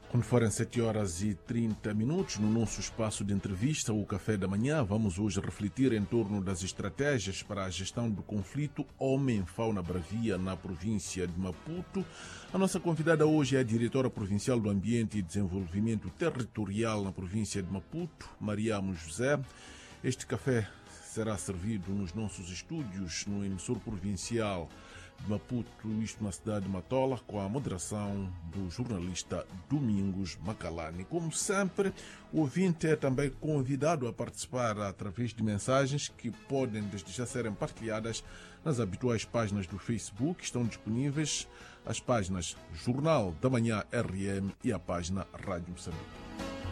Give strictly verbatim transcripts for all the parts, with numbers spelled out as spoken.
Quando forem sete horas e trinta minutos, no nosso espaço de entrevista, o Café da Manhã, vamos hoje refletir em torno das estratégias para a gestão do conflito homem-fauna bravia na província de Maputo. A nossa convidada hoje é a diretora provincial do Ambiente e Desenvolvimento Territorial na província de Maputo, Mariamo José. Este café será servido nos nossos estúdios no emissor provincial de Maputo, isto na cidade de Matola, com a moderação do jornalista Domingos Macalani. Como sempre, o ouvinte é também convidado a participar através de mensagens que podem desde já serem partilhadas nas habituais páginas do Facebook. Estão disponíveis as páginas Jornal da Manhã R M e a página Rádio Moçambique.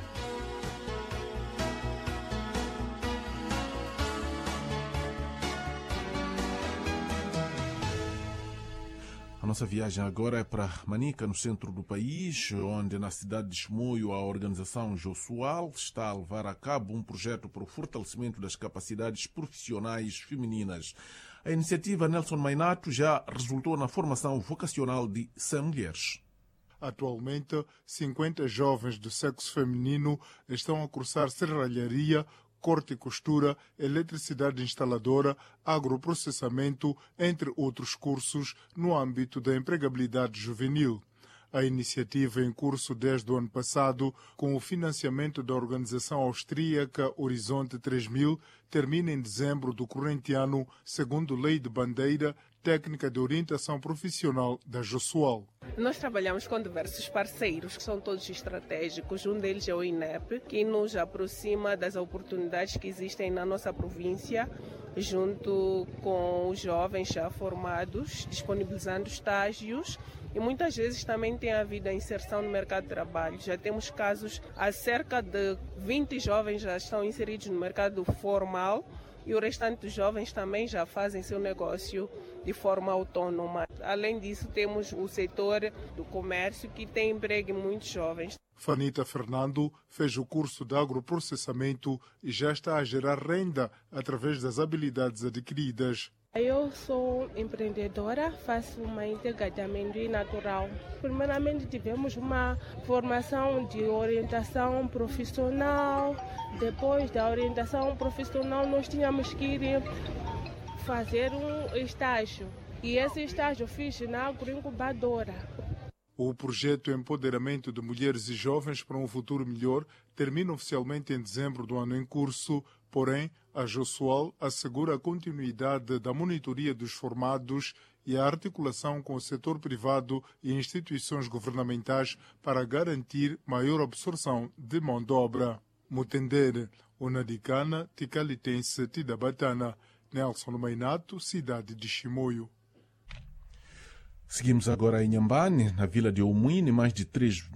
A nossa viagem agora é para Manica, no centro do país, onde na cidade de Chimoio a organização Josual está a levar a cabo um projeto para o fortalecimento das capacidades profissionais femininas. A iniciativa Nelson Mainato já resultou na formação vocacional de cem mulheres. Atualmente, cinquenta jovens do sexo feminino estão a cursar serralharia, corte e costura, eletricidade instaladora, agroprocessamento, entre outros cursos, no âmbito da empregabilidade juvenil. A iniciativa, em curso desde o ano passado, com o financiamento da organização austríaca Horizonte três mil, termina em dezembro do corrente ano, segundo lei de bandeira, técnica de orientação profissional da Josual. Nós trabalhamos com diversos parceiros, que são todos estratégicos. Um deles é o I N E P, que nos aproxima das oportunidades que existem na nossa província, junto com os jovens já formados, disponibilizando estágios. E muitas vezes também tem havido a inserção no mercado de trabalho. Já temos casos, há cerca de vinte jovens já estão inseridos no mercado formal e o restante dos jovens também já fazem seu negócio de forma autônoma. Além disso, temos o setor do comércio que tem emprego em muitos jovens. Fanita Fernando fez o curso de agroprocessamento e já está a gerar renda através das habilidades adquiridas. Eu sou empreendedora, faço uma manteiga de amendoim natural. Primeiramente tivemos uma formação de orientação profissional. Depois da orientação profissional nós tínhamos que ir fazer um estágio. E esse estágio eu fiz na agroincubadora. O projeto Empoderamento de Mulheres e Jovens para um Futuro Melhor termina oficialmente em dezembro do ano em curso, porém, a Josual assegura a continuidade da monitoria dos formados e a articulação com o setor privado e instituições governamentais para garantir maior absorção de mão de obra. Mutendere, Onadicana, Ticalitense, Tidabatana. Nelson Mainato, cidade de Chimoio. Seguimos agora em Inhambane, na vila de Omuine, mais de três